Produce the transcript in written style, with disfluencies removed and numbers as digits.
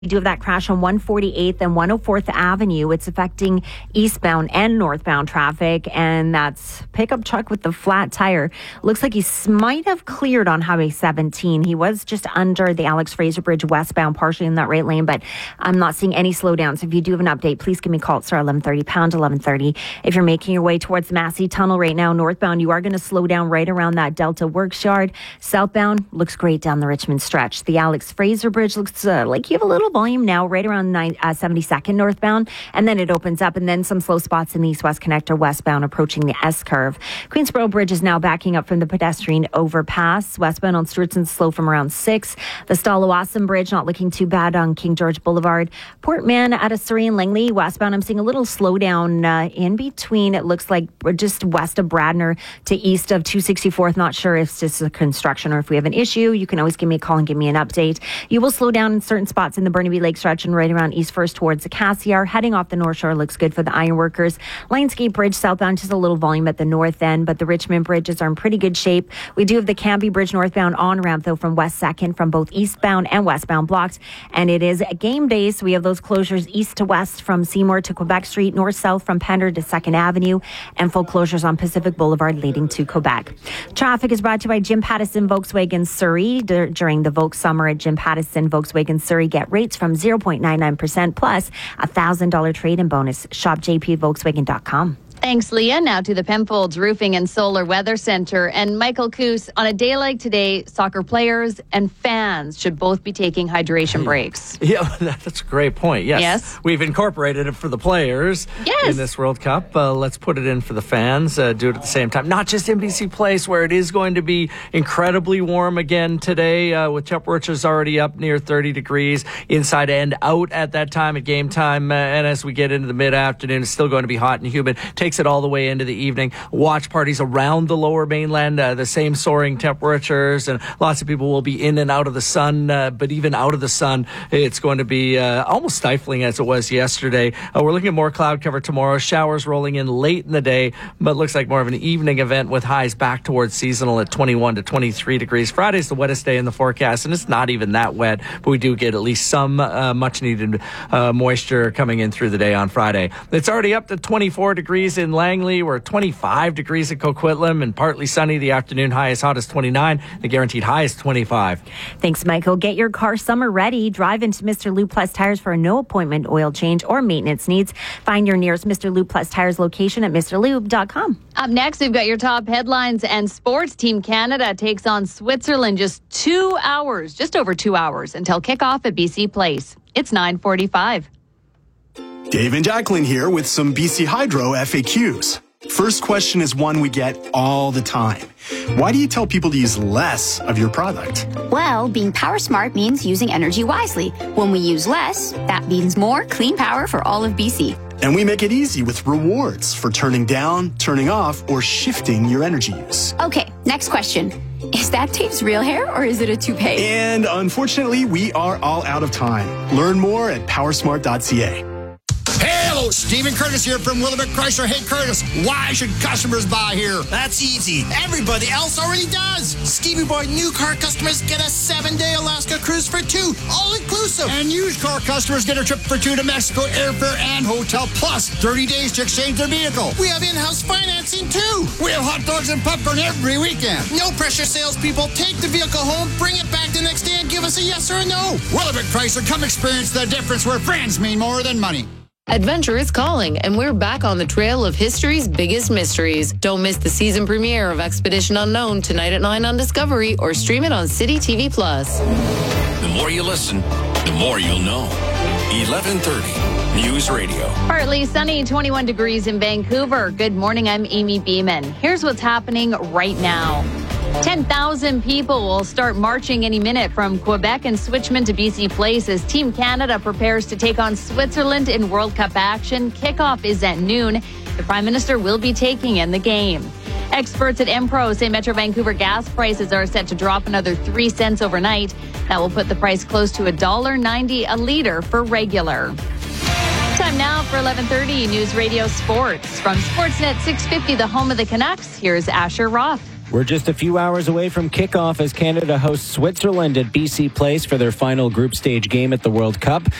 We do have that crash on 148th and 104th Avenue. It's affecting eastbound and northbound traffic, and that's pickup truck with the flat tire. Looks like he might have cleared on Highway 17. He was just under the Alex Fraser Bridge westbound, partially in that right lane, but I'm not seeing any slowdowns. If you do have an update, please give me a call at star 1130, pound 1130. If you're making your way towards the Massey Tunnel right now, northbound, you are going to slow down right around that Delta Works Yard. Southbound looks great down the Richmond stretch. The Alex Fraser Bridge looks like you have a little volume now right around 72nd northbound, and then it opens up, and then some slow spots in the east-west connector westbound approaching the S-curve. Queensboro Bridge is now backing up from the pedestrian overpass. Westbound on Stewartson slow from around 6. The Stallawasam Bridge not looking too bad on King George Boulevard. Port Mann out of Surrey and Langley westbound, I'm seeing a little slowdown in between. It looks like just west of Bradner to east of 264th. Not sure if it's just a construction or if we have an issue. You can always give me a call and give me an update. You will slow down in certain spots in the Burnaby Lake stretch and right around East First towards the Cassiar. Heading off the North Shore looks good for the ironworkers. Lionsgate Bridge southbound, just a little volume at the north end, but the Richmond bridges are in pretty good shape. We do have the Cambie Bridge northbound on-ramp, though, from West 2nd from both eastbound and westbound blocked, and it is a game day, so we have those closures east to west from Seymour to Quebec Street, north-south from Pender to 2nd Avenue, and full closures on Pacific Boulevard leading to Quebec. Traffic is brought to you by Jim Pattison Volkswagen Surrey. During the Volks Summer at Jim Pattison Volkswagen Surrey, get rates from 0.99% plus a $1,000 trade-in bonus. Shop jpvolkswagen.com. Thanks, Leah. Now to the Penfolds Roofing and Solar Weather Center. And Michael Coos, on a day like today, soccer players and fans should both be taking hydration breaks. Yeah, that's a great point. Yes. We've incorporated it for the players in this World Cup. Let's put it in for the fans. Do it at the same time. Not just in BC Place, where it is going to be incredibly warm again today, with temperatures already up near 30 degrees inside and out at that time at game time. And as we get into the mid-afternoon, it's still going to be hot and humid. Takes it all the way into the evening. Watch parties around the lower mainland, the same soaring temperatures, and lots of people will be in and out of the sun, but even out of the sun, it's going to be almost stifling as it was yesterday. We're looking at more cloud cover tomorrow, showers rolling in late in the day, but looks like more of an evening event with highs back towards seasonal at 21 to 23 degrees. Friday's the wettest day in the forecast, and it's not even that wet, but we do get at least some much needed moisture coming in through the day on Friday. It's already up to 24 degrees in Langley. We're at 25 degrees at Coquitlam, and partly sunny. The afternoon high as hot as 29. The guaranteed high is 25. Thanks, Michael. Get your car summer ready. Drive into Mr. Lube Plus Tires for a no-appointment oil change or maintenance needs. Find your nearest Mr. Lube Plus Tires location at mrlube.com. Up next, we've got your top headlines and sports. Team Canada takes on Switzerland just over 2 hours until kickoff at BC Place. It's 9:45. Dave and Jacqueline here with some BC Hydro FAQs. First question is one we get all the time. Why do you tell people to use less of your product? Well, being power smart means using energy wisely. When we use less, that means more clean power for all of BC. And we make it easy with rewards for turning down, turning off, or shifting your energy use. Okay, next question. Is that Dave's real hair or is it a toupee? And unfortunately, we are all out of time. Learn more at powersmart.ca. Hello, Stephen Curtis here from Willamette Chrysler. Hey, Curtis, why should customers buy here? That's easy. Everybody else already does. Stevie Boy new car customers get a 7-day Alaska cruise for 2, all inclusive. And used car customers get a trip for 2 to Mexico, airfare and hotel, plus 30 days to exchange their vehicle. We have in-house financing, too. We have hot dogs and popcorn every weekend. No pressure, salespeople. Take the vehicle home, bring it back the next day, and give us a yes or a no. Willamette Chrysler, come experience the difference where friends mean more than money. Adventure is calling, and we're back on the trail of history's biggest mysteries. Don't miss the season premiere of Expedition Unknown tonight at 9 on Discovery, or stream it on City TV+. The more you listen, the more you'll know. 1130 News Radio. Partly sunny, 21 degrees in Vancouver. Good morning, I'm Amy Beeman. Here's what's happening right now. 10,000 people will start marching any minute from Quebec and Switchman to BC Place as Team Canada prepares to take on Switzerland in World Cup action. Kickoff is at noon. The Prime Minister will be taking in the game. Experts at Empro say Metro Vancouver gas prices are set to drop another 3 cents overnight. That will put the price close to $1.90 a litre for regular. Time now for 11:30 News Radio Sports. From Sportsnet 650, the home of the Canucks, here's Asher Roth. We're just a few hours away from kickoff as Canada hosts Switzerland at BC Place for their final group stage game at the World Cup.